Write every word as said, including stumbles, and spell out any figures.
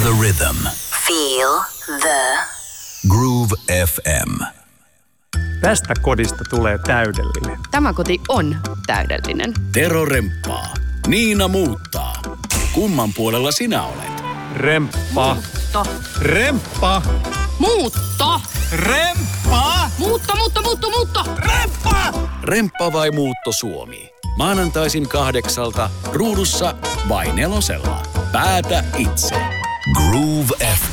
the rhythm. Feel the Groove F M. Tästä kodista tulee täydellinen. Tämä koti on täydellinen. Tero remppaa. Niina muuttaa. Kumman puolella sinä olet? Remppa. Muutto. Remppa. Muutto. Remppa. Muutto, muutto, muutto, muutto. Remppa. Remppa vai Muutto Suomi? Maanantaisin kahdeksalta ruudussa vai nelosella. Päätä itse. Groove F